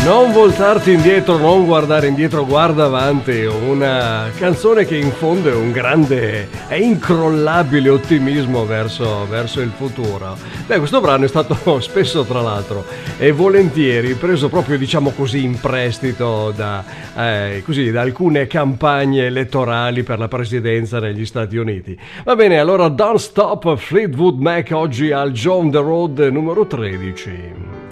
Non voltarti indietro, non guardare indietro, guarda avanti. Una canzone che infonde un grande e incrollabile ottimismo verso il futuro. Beh, questo brano è stato spesso, tra l'altro, e volentieri preso proprio, diciamo così, in prestito da alcune campagne elettorali per la presidenza negli Stati Uniti. Va bene, allora Don't Stop, Fleetwood Mac oggi al Joe on the Road numero 13.